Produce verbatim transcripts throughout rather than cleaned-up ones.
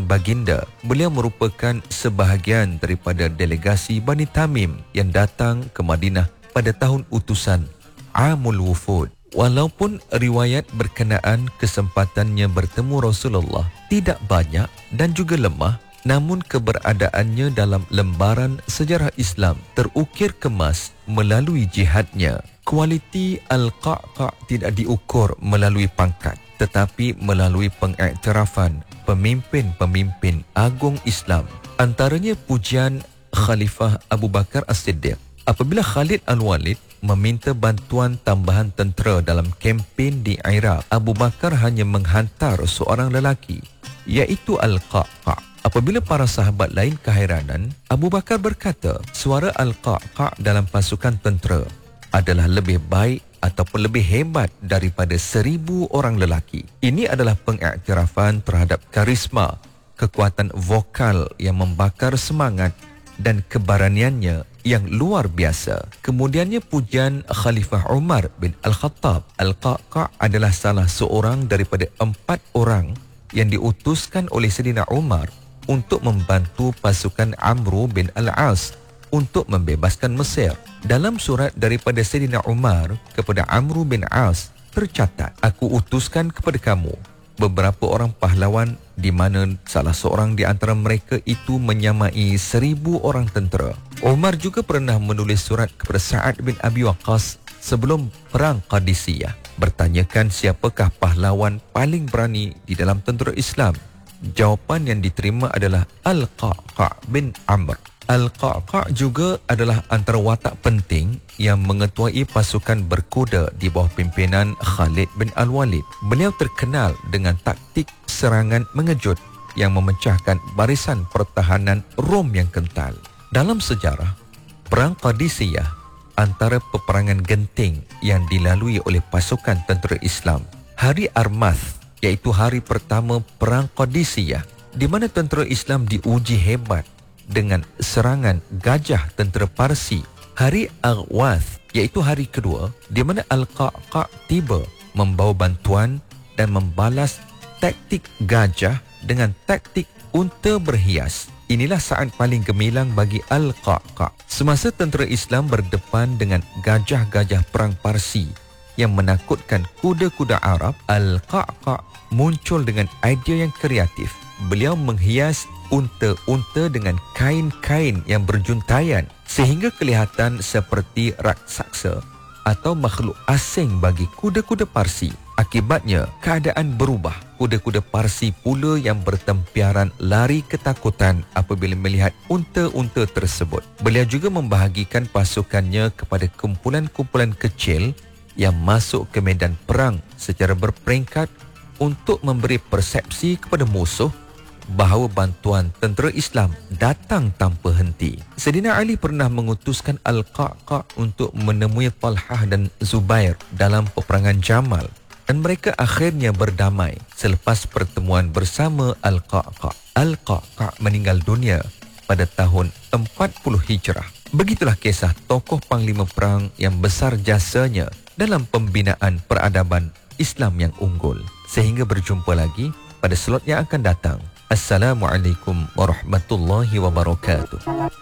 dan baginda. Beliau merupakan sebahagian daripada delegasi Bani Tamim yang datang ke Madinah pada tahun utusan Amul Wufud. Walaupun riwayat berkenaan kesempatannya bertemu Rasulullah tidak banyak dan juga lemah, namun keberadaannya dalam lembaran sejarah Islam terukir kemas melalui jihadnya. Kualiti Al-Qa'qa' tidak diukur melalui pangkat, tetapi melalui pengiktirafan pemimpin-pemimpin agung Islam. Antaranya pujian Khalifah Abu Bakar As-Siddiq. Apabila Khalid Al-Walid meminta bantuan tambahan tentera dalam kempen di Iraq, Abu Bakar hanya menghantar seorang lelaki, iaitu Al-Qa'qa'. Apabila para sahabat lain keheranan, Abu Bakar berkata, suara Al-Qa'qa' dalam pasukan tentera adalah lebih baik ataupun lebih hebat daripada seribu orang lelaki. Ini adalah pengiktirafan terhadap karisma, kekuatan vokal yang membakar semangat dan keberaniannya yang luar biasa. Kemudiannya pujian Khalifah Umar bin Al-Khattab. Al-Qa'qa' adalah salah seorang daripada empat orang yang diutuskan oleh Sayyidina Umar untuk membantu pasukan Amru bin Al-As untuk membebaskan Mesir. Dalam surat daripada Sayyidina Umar kepada Amru bin As tercatat, aku utuskan kepada kamu beberapa orang pahlawan di mana salah seorang di antara mereka itu menyamai seribu orang tentera. Umar juga pernah menulis surat kepada Sa'ad bin Abi Waqqas sebelum perang Qadisiyah, bertanyakan siapakah pahlawan paling berani di dalam tentera Islam. Jawapan yang diterima adalah Al-Qa'qa' bin Amr. Al-Qa'qa' juga adalah antara watak penting yang mengetuai pasukan berkuda di bawah pimpinan Khalid bin Al-Walid. Beliau terkenal dengan taktik serangan mengejut yang memecahkan barisan pertahanan Rom yang kental. Dalam sejarah, Perang Qadisiyah antara peperangan genting yang dilalui oleh pasukan tentera Islam. Hari Armath, iaitu hari pertama Perang Qadisiyah, di mana tentera Islam diuji hebat dengan serangan gajah tentera Parsi. Hari Aghwath, iaitu hari kedua, di mana Al-Qa'qa' tiba membawa bantuan dan membalas taktik gajah dengan taktik unta berhias. Inilah saat paling gemilang bagi Al-Qa'qa'. Semasa tentera Islam berdepan dengan gajah-gajah perang Parsi yang menakutkan kuda-kuda Arab, Al-Qa'qa' muncul dengan idea yang kreatif. Beliau menghias unta-unta dengan kain-kain yang berjuntaian sehingga kelihatan seperti raksasa atau makhluk asing bagi kuda-kuda Parsi. Akibatnya, keadaan berubah. Kuda-kuda Parsi pula yang bertempiaran lari ketakutan apabila melihat unta-unta tersebut. Beliau juga membahagikan pasukannya kepada kumpulan-kumpulan kecil yang masuk ke medan perang secara berperingkat untuk memberi persepsi kepada musuh bahawa bantuan tentera Islam datang tanpa henti. Sayyidina Ali pernah mengutuskan Al-Qa'qa' untuk menemui Talhah dan Zubair dalam peperangan Jamal, dan mereka akhirnya berdamai selepas pertemuan bersama Al-Qa'qa'. Al-Qa'qa' meninggal dunia pada tahun empat puluh Hijrah. Begitulah kisah tokoh panglima perang yang besar jasanya dalam pembinaan peradaban Islam yang unggul. Sehingga berjumpa lagi pada slot yang akan datang. Assalamualaikum warahmatullahi wabarakatuh.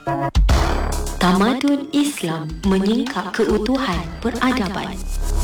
Tamadun Islam menyingkap keutuhan peradaban.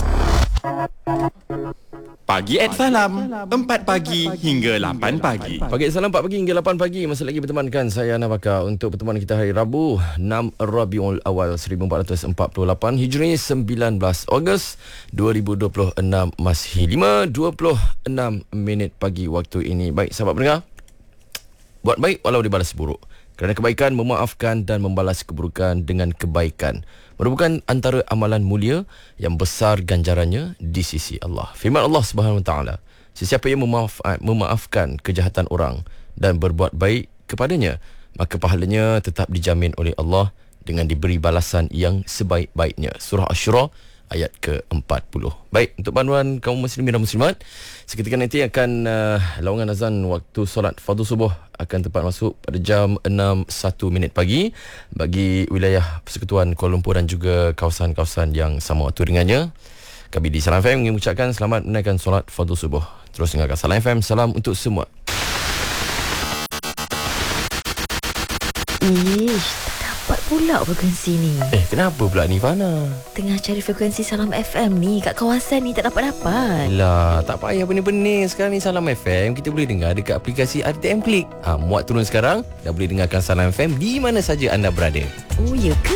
Pagi at Salam, empat pagi hingga lapan pagi. Pagi at Salam, empat pagi hingga lapan pagi. Masih lagi bertemankan saya Ana Bakar untuk pertemuan kita hari Rabu enam Rabiul Awal seribu empat ratus empat puluh lapan Hijri, sembilan belas Ogos dua ribu dua puluh enam, masih lima dua puluh enam minit pagi waktu ini. Baik sahabat pendengar, buat baik walau dibalas buruk. Kerana kebaikan, memaafkan dan membalas keburukan dengan kebaikan merupakan antara amalan mulia yang besar ganjarannya di sisi Allah. Firman Allah Subhanahu Wa Taala, sesiapa yang memaaf, memaafkan kejahatan orang dan berbuat baik kepadanya, maka pahalanya tetap dijamin oleh Allah dengan diberi balasan yang sebaik-baiknya. Surah Asy-Syura ayat ke empat puluh. Baik, untuk panduan kaum muslimin dan muslimat, seketika nanti akan uh, lawangan azan waktu solat fardu subuh akan tepat masuk pada jam enam satu minit pagi bagi wilayah Persekutuan Kuala Lumpur dan juga kawasan-kawasan yang sama waktu dengannya. Kami di Salam F M mengucapkan selamat menunaikan solat fardu subuh. Terus dengarkan Salam F M, salam untuk semua. Ish, tak dapat pula frekuensi ni. Eh, kenapa pula ni Fana? Tengah cari frekuensi Salam F M ni kat kawasan ni tak dapat-dapat. Lah, tak payah benih-benih. Sekarang ni Salam F M kita boleh dengar dekat aplikasi R T M Klik. Ha, muat turun sekarang. Dah boleh dengarkan Salam F M di mana saja anda berada. Oh, ya ke?